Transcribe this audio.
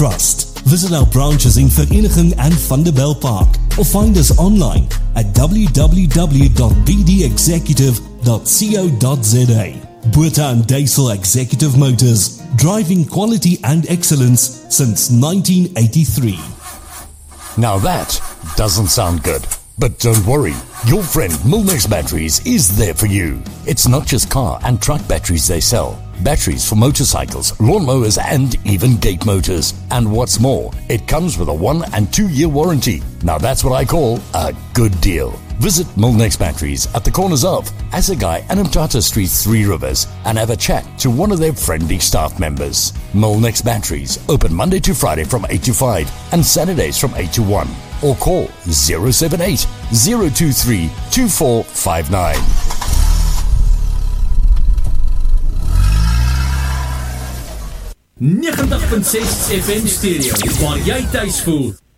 trust. Visit our branches in Vereniging and Vanderbijl Park or find us online at www.bdexecutive.co.za. Botha and Diesel Executive Motors, driving quality and excellence since 1983. Now that doesn't sound good. But don't worry, your friend Milnex Batteries is there for you. It's not just car and truck batteries they sell. Batteries for motorcycles, lawnmowers and even gate motors. And what's more, it comes with a 1 and 2 year warranty. Now that's what I call a good deal. Visit Milnex Batteries at the corners of Assegai and Mtata Street, 3 Rivers, and have a chat to one of their friendly staff members. Milnex Batteries, open Monday to Friday from 8 to 5 and Saturdays from 8 to 1. Or call 078 023 2459. 90.6 FM Stereo, waar jy thuis voel.